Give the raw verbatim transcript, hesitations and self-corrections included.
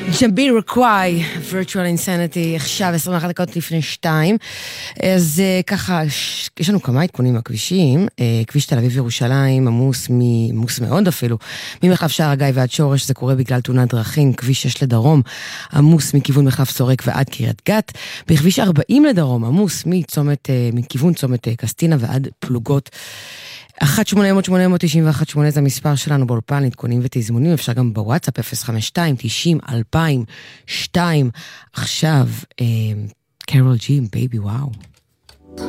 ג'מביל רקוואי, Virtual Insanity, עכשיו עשרים ואחת דקות לפני שתיים. אז ככה, יש לנו כמה עדכונים בכבישים. כביש תל אביב ירושלים, עמוס, עמוס מאוד אפילו, ממחלף שער הגיא ועד שורש, זה קורה בגלל תאונת דרכים. כביש שש לדרום, עמוס מכיוון מחלף סורק ועד קריית גת. בכביש ארבעים לדרום, עמוס מצומת, מכיוון צומת קסטינה ועד פלוגות. אחת שמונה אפס אפס שמונה תשע אחת שמונה זה המספר שלנו באולפן, עדכונים ותזמונים, אפשר גם בוואטסאפ אפס חמש שתיים תשעים אלפיים ושתיים. עכשיו, קרול ג'י, בייבי וואו.